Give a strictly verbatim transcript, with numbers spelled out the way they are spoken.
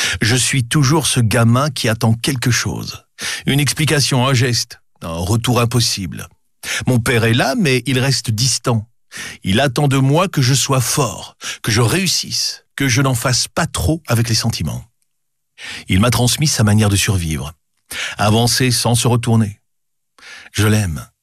Je suis toujours ce gamin qui attend quelque chose. Une explication, un geste, un retour impossible. Mon père est là, mais il reste distant. Il attend de moi que je sois fort, que je réussisse, que je n'en fasse pas trop avec les sentiments. Il m'a transmis sa manière de survivre. Avancer sans se retourner. Je l'aime.